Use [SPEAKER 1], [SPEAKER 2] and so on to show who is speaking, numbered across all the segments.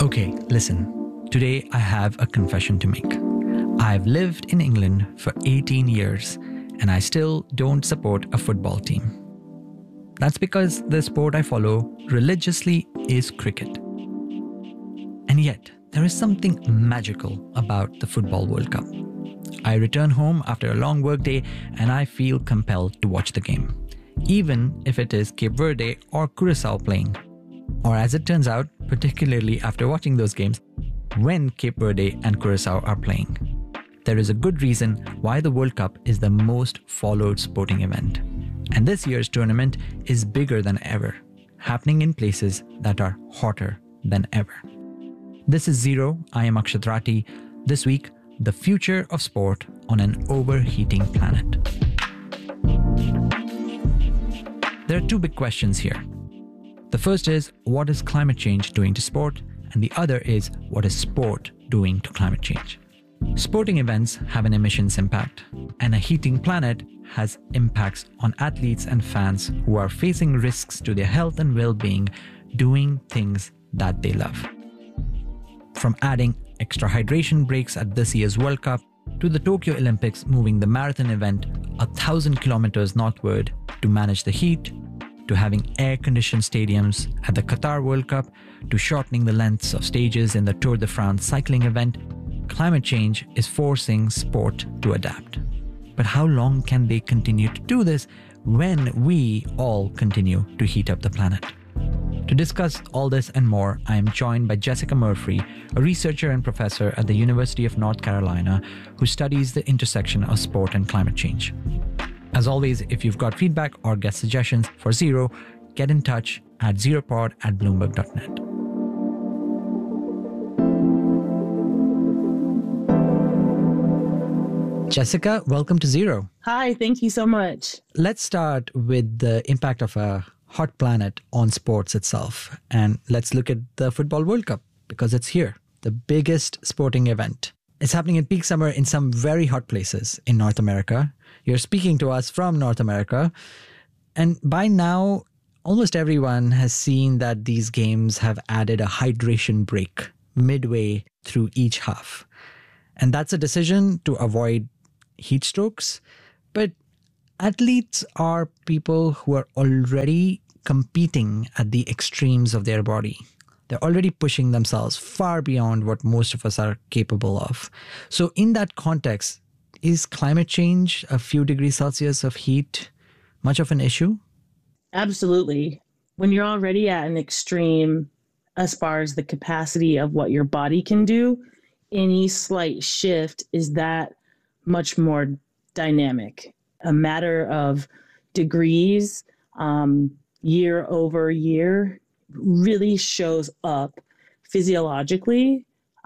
[SPEAKER 1] Okay, listen. Today I have a confession to make. I've lived in England for 18 years and I still don't support a football team. That's because the sport I follow religiously is cricket. And yet, there is something magical about the Football World Cup. I return home after a long workday and I feel compelled to watch the game, even if it is Cape Verde or Curacao playing. Or as it turns out, particularly after watching those games, when Cape Verde and Curacao are playing. There is a good reason why the World Cup is the most followed sporting event. And this year's tournament is bigger than ever, happening in places that are hotter than ever. This is Zero. I am Akshat Rathi. This week, the future of sport on an overheating planet. There are two big questions here. The first is, what is climate change doing to sport? And the other is, what is sport doing to climate change? Sporting events have an emissions impact, and a heating planet has impacts on athletes and fans who are facing risks to their health and well-being doing things that they love. From adding extra hydration breaks at this year's World Cup to the Tokyo Olympics moving the marathon event 1,000 kilometers northward to manage the heat, to having air-conditioned stadiums at the Qatar World Cup, to shortening the lengths of stages in the Tour de France cycling event, climate change is forcing sport to adapt. But how long can they continue to do this when we all continue to heat up the planet? To discuss all this and more, I am joined by Jessica Murphy, a researcher and professor at the University of North Carolina who studies the intersection of sport and climate change. As always, if you've got feedback or guest suggestions for Zero, get in touch at zeropod@bloomberg.net. Jessica, welcome to Zero.
[SPEAKER 2] Hi, thank you so much.
[SPEAKER 1] Let's start with the impact of a hot planet on sports itself. And let's look at the Football World Cup because it's here, the biggest sporting event. It's happening in peak summer in some very hot places in North America. You're speaking to us from North America. And by now, almost everyone has seen that these games have added a hydration break midway through each half. And that's a decision to avoid heat strokes. But athletes are people who are already competing at the extremes of their body. They're already pushing themselves far beyond what most of us are capable of. So in that context, is climate change, a few degrees Celsius of heat, much of an issue?
[SPEAKER 2] Absolutely. When you're already at an extreme as far as the capacity of what your body can do, any slight shift is that much more dynamic. A matter of degrees, year over year, really shows up physiologically,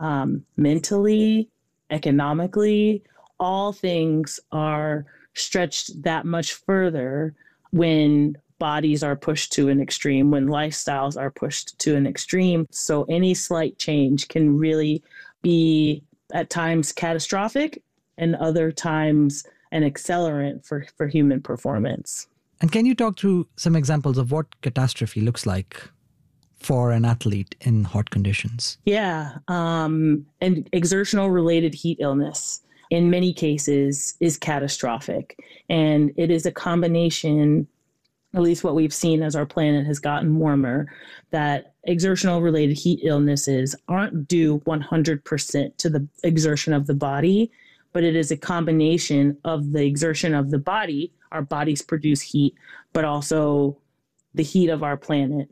[SPEAKER 2] mentally, economically. All things are stretched that much further when bodies are pushed to an extreme, when lifestyles are pushed to an extreme. So any slight change can really be at times catastrophic and other times an accelerant for human performance.
[SPEAKER 1] And can you talk through some examples of what catastrophe looks like for an athlete in hot conditions?
[SPEAKER 2] Yeah, and exertional related heat illness in many cases is catastrophic. And it is a combination, at least what we've seen as our planet has gotten warmer, that exertional related heat illnesses aren't due 100% to the exertion of the body, but it is a combination of the exertion of the body. Our bodies produce heat, but also the heat of our planet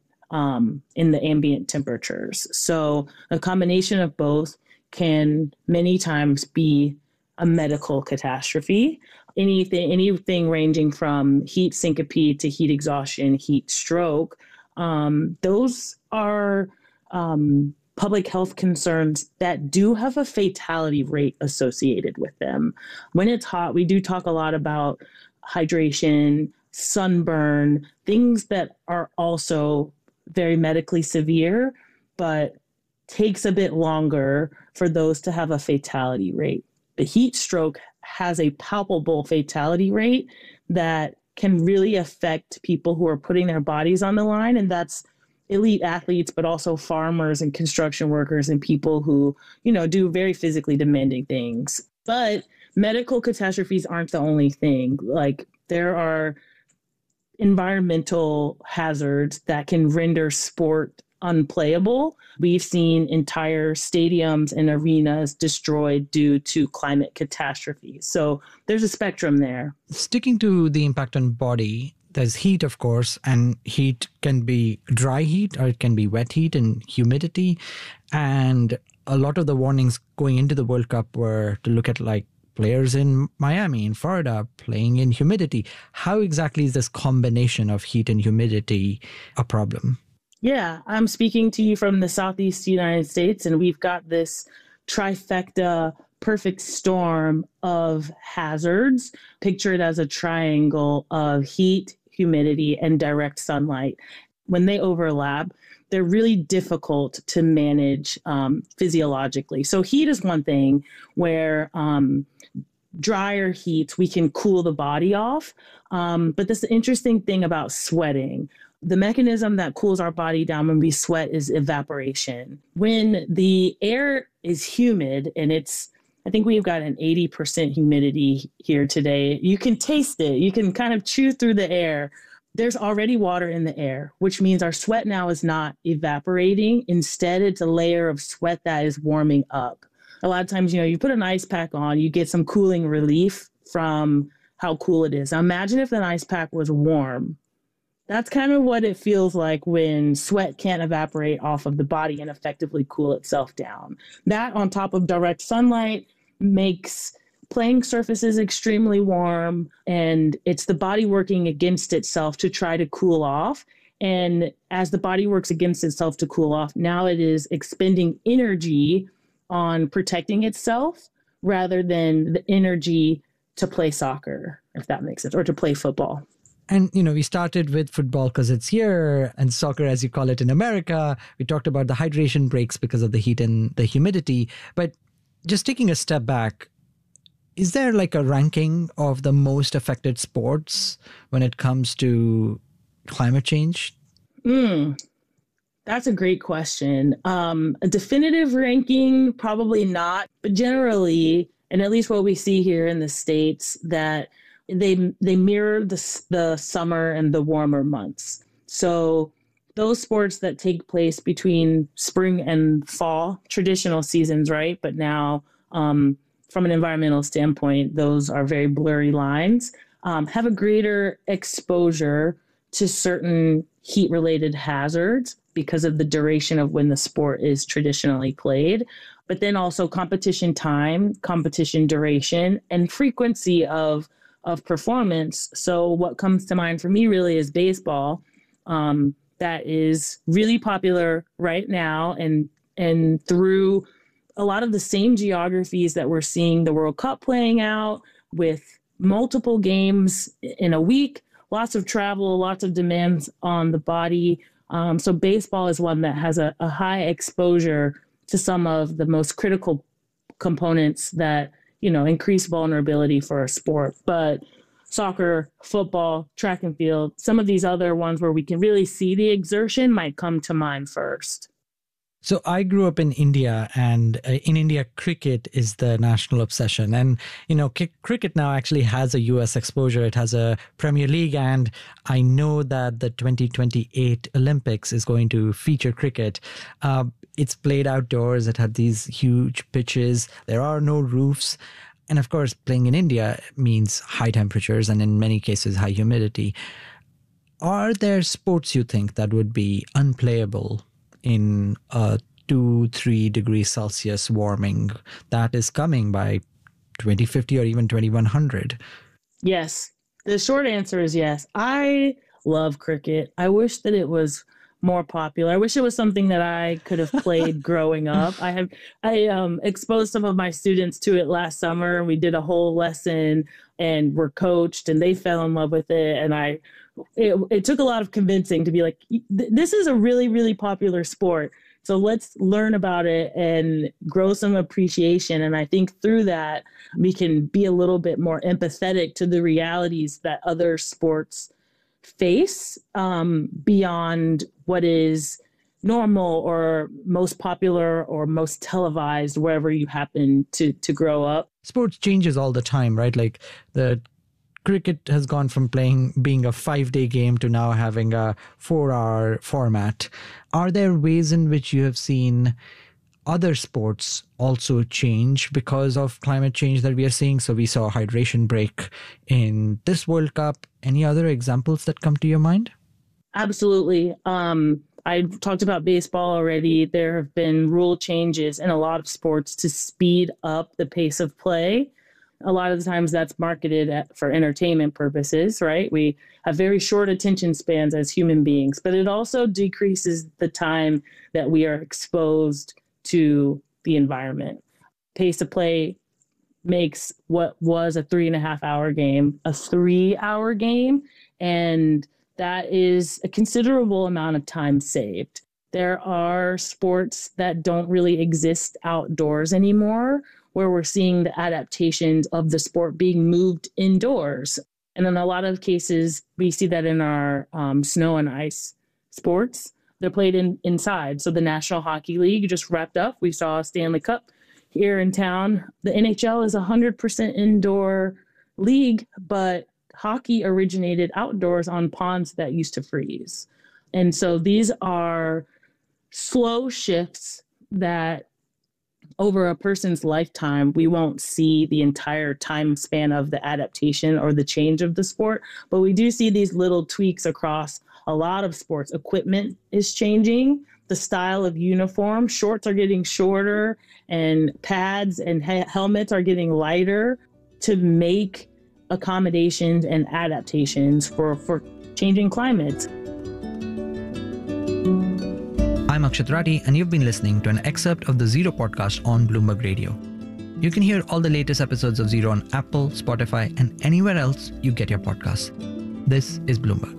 [SPEAKER 2] in the ambient temperatures. So a combination of both can many times be a medical catastrophe. Anything ranging from heat syncope to heat exhaustion, heat stroke, those are public health concerns that do have a fatality rate associated with them. When it's hot, we do talk a lot about hydration, sunburn, things that are also very medically severe, but takes a bit longer for those to have a fatality rate. The heat stroke has a palpable fatality rate that can really affect people who are putting their bodies on the line. And that's elite athletes, but also farmers and construction workers and people who, do very physically demanding things. But medical catastrophes aren't the only thing. Like, there are environmental hazards that can render sport unplayable. We've seen entire stadiums and arenas destroyed due to climate catastrophes. So there's a spectrum there.
[SPEAKER 1] Sticking to the impact on body, there's heat, of course, and heat can be dry heat or it can be wet heat and humidity. And a lot of the warnings going into the World Cup were to look at like players in Miami, in Florida, playing in humidity. How exactly is this combination of heat and humidity a problem?
[SPEAKER 2] Yeah, I'm speaking to you from the Southeast United States, and we've got this trifecta perfect storm of hazards, pictured as a triangle of heat, humidity, and direct sunlight. When they overlap, they're really difficult to manage physiologically. So heat is one thing where drier heat, we can cool the body off. But this interesting thing about sweating, the mechanism that cools our body down when we sweat is evaporation. When the air is humid, and I think we've got an 80% humidity here today. You can taste it. You can kind of chew through the air. There's already water in the air, which means our sweat now is not evaporating. Instead, it's a layer of sweat that is warming up. A lot of times, you put an ice pack on, you get some cooling relief from how cool it is. Now, imagine if an ice pack was warm. That's kind of what it feels like when sweat can't evaporate off of the body and effectively cool itself down. That, on top of direct sunlight, makes playing surfaces extremely warm, and it's the body working against itself to try to cool off. And as the body works against itself to cool off, now it is expending energy on protecting itself rather than the energy to play soccer, if that makes sense, or to play football.
[SPEAKER 1] And, we started with football because it's here, and soccer, as you call it in America. We talked about the hydration breaks because of the heat and the humidity. But just taking a step back, is there like a ranking of the most affected sports when it comes to climate change?
[SPEAKER 2] That's a great question. A definitive ranking, probably not, but generally, and at least what we see here in the States, that they mirror the summer and the warmer months. So those sports that take place between spring and fall, traditional seasons, right? But now, from an environmental standpoint, those are very blurry lines, have a greater exposure to certain heat-related hazards because of the duration of when the sport is traditionally played, but then also competition time, competition duration, and frequency of performance. So what comes to mind for me really is baseball. That is really popular right now, and through a lot of the same geographies that we're seeing the World Cup playing out, with multiple games in a week, lots of travel, lots of demands on the body. So baseball is one that has a high exposure to some of the most critical components that, increase vulnerability for a sport. But soccer, football, track and field, some of these other ones where we can really see the exertion might come to mind first.
[SPEAKER 1] So I grew up in India, and in India, cricket is the national obsession. And, cricket now actually has a US exposure. It has a Premier League, and I know that the 2028 Olympics is going to feature cricket. It's played outdoors. It had these huge pitches. There are no roofs. And of course, playing in India means high temperatures and in many cases, high humidity. Are there sports you think that would be unplayable in a 2-3 degrees Celsius warming that is coming by 2050 or even 2100?
[SPEAKER 2] Yes. The short answer is yes. I love cricket. I wish that it was more popular. I wish it was something that I could have played growing up. I exposed some of my students to it last summer, and we did a whole lesson and were coached, and they fell in love with it. And it took a lot of convincing to be like, this is a really, really popular sport. So let's learn about it and grow some appreciation. And I think through that, we can be a little bit more empathetic to the realities that other sports face, beyond what is normal or most popular or most televised wherever you happen to grow up.
[SPEAKER 1] Sports changes all the time, right? Like the cricket has gone from being a 5-day game to now having a 4-hour format. Are there ways in which you have seen other sports also change because of climate change that we are seeing? So we saw a hydration break in this World Cup. Any other examples that come to your mind?
[SPEAKER 2] Absolutely. I talked about baseball already. There have been rule changes in a lot of sports to speed up the pace of play. A lot of the times that's marketed for entertainment purposes, right? We have very short attention spans as human beings, but it also decreases the time that we are exposed to the environment. Pace of play makes what was a 3.5-hour game a 3-hour game, and that is a considerable amount of time saved. There are sports that don't really exist outdoors anymore, where we're seeing the adaptations of the sport being moved indoors. And in a lot of cases, we see that in our snow and ice sports. They're played inside. So the National Hockey League just wrapped up. We saw a Stanley Cup here in town. The NHL is 100% indoor league, but hockey originated outdoors on ponds that used to freeze. And so these are slow shifts that over a person's lifetime, we won't see the entire time span of the adaptation or the change of the sport, but we do see these little tweaks across a lot of sports. Equipment is changing, the style of uniform, shorts are getting shorter, and pads and helmets are getting lighter to make accommodations and adaptations for changing climates.
[SPEAKER 1] I'm Akshat Rathi, and you've been listening to an excerpt of the Zero podcast on Bloomberg Radio. You can hear all the latest episodes of Zero on Apple, Spotify, and anywhere else you get your podcasts. This is Bloomberg.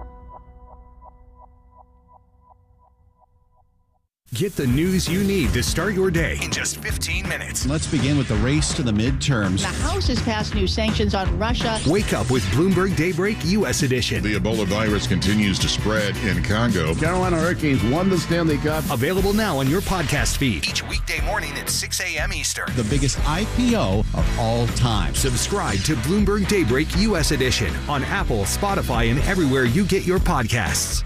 [SPEAKER 3] Get the news you need to start your day in just 15 minutes.
[SPEAKER 4] Let's begin with the race to the midterms.
[SPEAKER 5] The House has passed new sanctions on Russia.
[SPEAKER 3] Wake up with Bloomberg Daybreak U.S. edition.
[SPEAKER 6] The Ebola virus continues to spread in Congo.
[SPEAKER 7] Carolina Hurricanes won the Stanley Cup.
[SPEAKER 3] Available now on your podcast feed each weekday morning at 6 a.m. Eastern.
[SPEAKER 4] The biggest IPO of all time.
[SPEAKER 3] Subscribe to Bloomberg Daybreak U.S. edition on Apple, Spotify, and everywhere you get your podcasts.